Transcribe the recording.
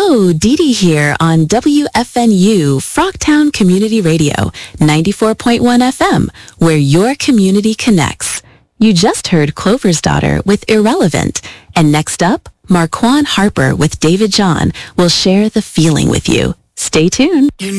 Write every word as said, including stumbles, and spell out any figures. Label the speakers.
Speaker 1: Hello, Dee Dee here on W F N U, Frogtown Community Radio, ninety-four point one F M, where your community connects. You just heard Clover's Daughter with Irrelevant. And next up, Marquand Harper with David John will share the feeling with you. Stay tuned.
Speaker 2: You